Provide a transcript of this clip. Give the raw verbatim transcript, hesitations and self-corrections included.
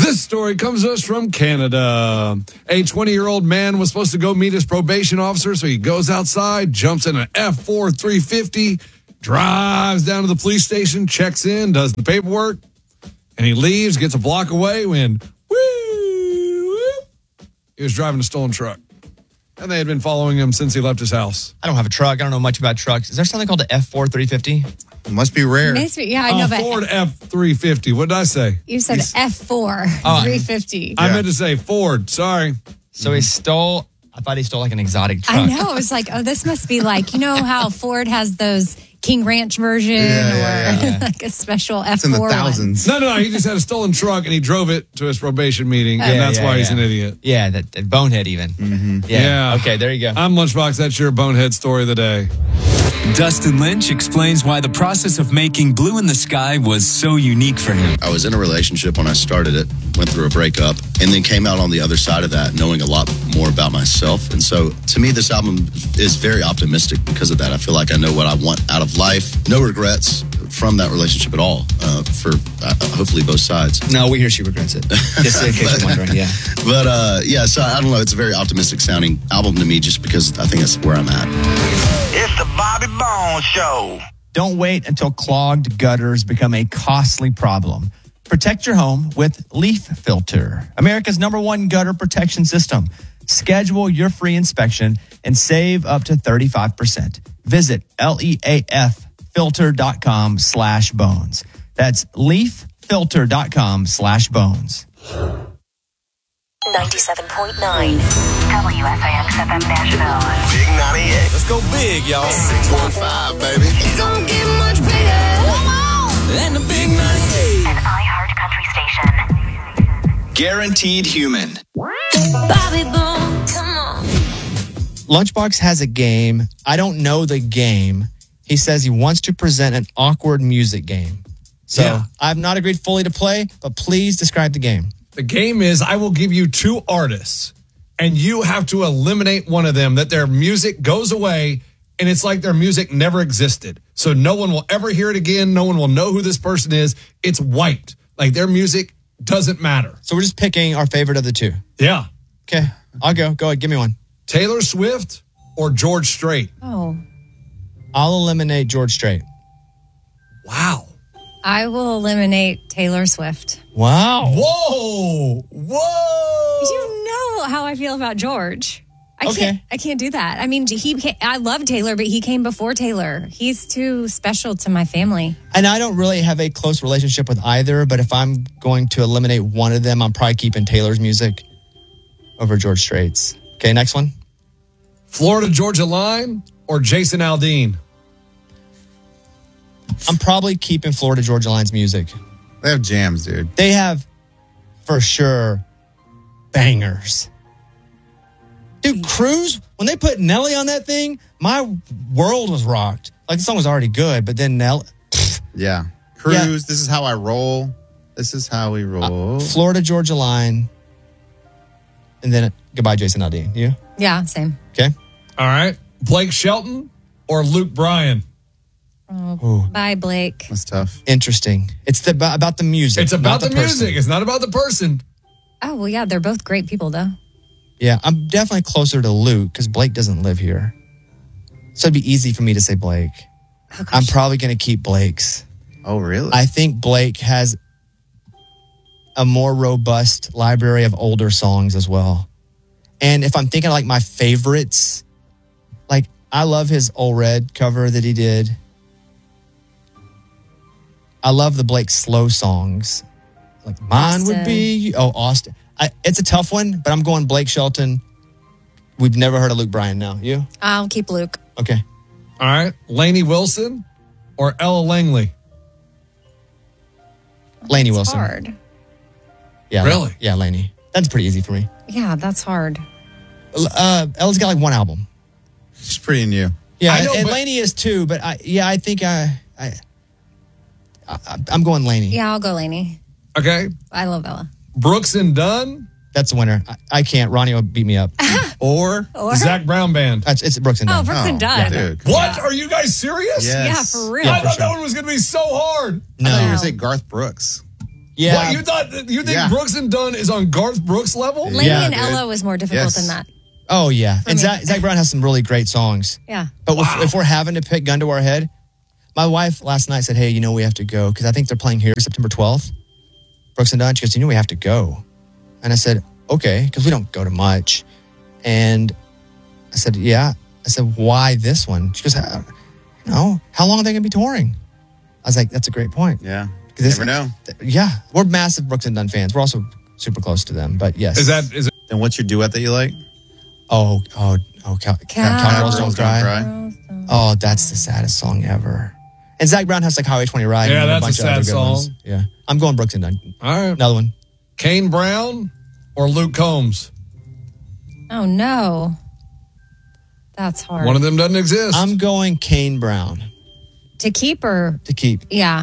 This story comes to us from Canada. A twenty-year-old man was supposed to go meet his probation officer, so he goes outside, jumps in an F four three fifty, drives down to the police station, checks in, does the paperwork, and he leaves, gets a block away when whoo, he was driving a stolen truck. And they had been following him since he left his house. I don't have a truck. I don't know much about trucks. Is there something called the F four three fifty? It must be rare. Must be, yeah, I know. Uh, but Ford F three fifty. What did I say? You said He's, F four Oh, three fifty. I meant to say Ford. Sorry. So he stole, I thought he stole like an exotic truck. I know. I was like, oh, this must be like, you know how Ford has those King Ranch version Yeah, or yeah, yeah. like a special F It's in four the one. thousands. No, no, no. He just had a stolen truck and he drove it to his probation meeting, and Yeah, that's yeah, why he's yeah. an idiot. Yeah, that, that bonehead even. Mm-hmm. Yeah. Yeah. Okay, there you go. I'm Lunchbox. That's your bonehead story of the day. Dustin Lynch explains why the process of making Blue in the Sky was so unique for him. I was in a relationship when I started it, went through a breakup, and then came out on the other side of that knowing a lot more about myself. And so to me, this album is very optimistic because of that. I feel like I know what I want out of life. No regrets from that relationship at all uh, for uh, hopefully both sides. No, we hear she regrets it. Just in case you're wondering, yeah. But uh, yeah, so I don't know. It's a very optimistic sounding album to me just because I think that's where I'm at. It's the Bobby Bones Show. Don't wait until clogged gutters become a costly problem. Protect your home with Leaf Filter, America's number one gutter protection system. Schedule your free inspection and save up to thirty-five percent. Visit leaffilter.com slash bones. That's leaffilter.com slash bones. ninety-seven point nine W S I X F M Nashville. Big ninety-eight. Let's go big, y'all. six one five, baby. It don't get much bigger. Come on. And the big ninety-eight. An iHeart country station. Guaranteed Human. Bobby Bones, come on. Lunchbox has a game. I don't know the game. He says he wants to present an awkward music game. So Yeah. I've not agreed fully to play, but please describe the game. The game is I will give you two artists, and you have to eliminate one of them, that their music goes away, and it's like their music never existed. So no one will ever hear it again. No one will know who this person is. It's wiped. Like their music doesn't matter. So we're just picking our favorite of the two. Yeah. Okay, I'll go. Go ahead, give me one. Taylor Swift or George Strait? Oh, I'll eliminate George Strait. Wow. I will eliminate Taylor Swift. Wow. Whoa. Whoa. You know how I feel about George. I Okay. can't. I can't do that. I mean, he. Came, I love Taylor, but he came before Taylor. He's too special to my family. And I don't really have a close relationship with either, but if I'm going to eliminate one of them, I'm probably keeping Taylor's music over George Strait's. Okay, next one. Florida Georgia Line or Jason Aldean? I'm probably keeping Florida Georgia Line's music. They have jams, dude. They have, for sure, bangers. Dude, Cruise, when they put Nelly on that thing, my world was rocked. Like, the song was already good, but then Nelly... Yeah. Cruise, this is how I roll. This is how we roll. Uh, Florida Georgia Line. And then, goodbye, Jason Aldean. You? Yeah, same. Okay. All right. Blake Shelton or Luke Bryan? Oh, bye, Blake. That's tough. Interesting. It's the, about the music. It's about not the, person. music. It's not about the person. Oh, well, yeah, they're both great people, though. Yeah, I'm definitely closer to Luke because Blake doesn't live here. So it'd be easy for me to say Blake. Oh, gosh. I'm probably going to keep Blake's. Oh, really? I think Blake has a more robust library of older songs as well. And if I'm thinking like my favorites, like I love his Old Red cover that he did. I love the Blake slow songs. Like mine Austin. would be, oh, Austin. I, it's a tough one, but I'm going Blake Shelton. We've never heard of Luke Bryan now. You? I'll keep Luke. Okay. All right. Lainey Wilson or Ella Langley? Lainey It's Wilson. hard. Yeah. Really? Yeah, Lainey. That's pretty easy for me. Yeah, that's hard. Uh, Ella's got like one album. She's pretty new. Yeah, I know, and but- Lainey is too, but I, yeah, I think I, I, I I'm going Lainey. Yeah, I'll go Lainey. Okay. I love Ella. Brooks and Dunn That's the winner. I, I can't. Ronnie will beat me up. or, Or- Zach Brown Band? That's it's Brooks and Oh, Dunn. Brooks and Dunn. Dude. What? Are you guys serious? Yes. Yeah, for real. Yeah, I for thought sure. that one was going to be so hard. I thought you were No. going to say Garth Brooks. Yeah. What, you thought you think Yeah. Brooks and Dunn is on Garth Brooks level? Lady Yeah, and dude. Ella was more difficult Yes. than that. Oh, yeah. And me. Zach, Zach Brown has some really great songs. Yeah. But if, if we're having to pick gun to our head, my wife last night said, hey, you know, we have to go because I think they're playing here September twelfth. Brooks and Dunn. She goes, you know, we have to go. And I said, okay, because we don't go to much. And I said, yeah. I said, why this one? She goes, "How- no, how long are they going to be touring? I was like, that's a great point. Yeah. This- Never know. Yeah. We're massive Brooks and Dunn fans. We're also super close to them. But yes. Is that is it? Then what's your duet that you like? Oh, oh, oh, Cow- Cow- Cowgirls Don't Girls Cry. Oh, that's the saddest song ever. And Zach Brown has like Highway twenty Ride. Yeah, and that's a bunch of sad other good song. ones. Yeah. I'm going Brooks and Dunn. All right. Another one. Kane Brown or Luke Combs? Oh, no. That's hard. One of them doesn't exist. I'm going Kane Brown to keep or, to keep. yeah.